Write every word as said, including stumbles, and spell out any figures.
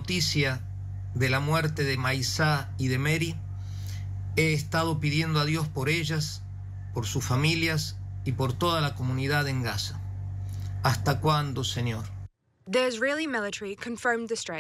noticia de la muerte de Maisá y de Mary, he estado pidiendo a Dios por ellas, por sus familias y por toda la comunidad en Gaza. ¿Hasta cuándo, Señor? The Israeli military confirmed the strike.